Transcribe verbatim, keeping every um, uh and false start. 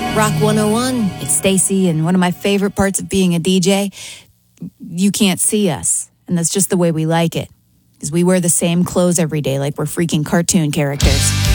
Rock one oh one. It's Stacy, and one of my favorite parts of being a D J, you can't see us, and that's just the way we like it, because we wear the same clothes every day like we're freaking cartoon characters.